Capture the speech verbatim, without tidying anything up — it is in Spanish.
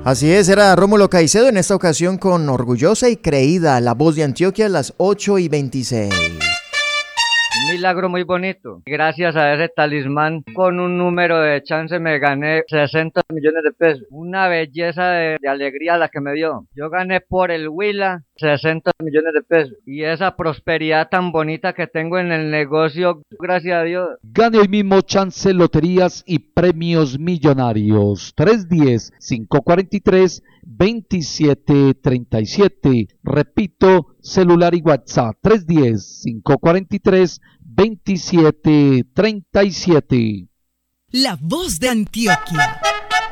Así es, era Rómulo Caicedo, en esta ocasión con Orgullosa y Creída, la voz de Antioquia, a las ocho y veintiséis. Un milagro muy bonito. Gracias a ese talismán, con un número de chance me gané sesenta millones de pesos. Una belleza de, de alegría la que me dio. Yo gané por el Huila sesenta millones de pesos. Y esa prosperidad tan bonita que tengo en el negocio, gracias a Dios. Gane hoy mismo Chance Loterías y Premios Millonarios. tres uno cero, cinco cuatro tres, dos siete tres siete. Repito, celular y WhatsApp. tres uno cero, cinco cuatro tres, dos siete tres siete. La voz de Antioquia.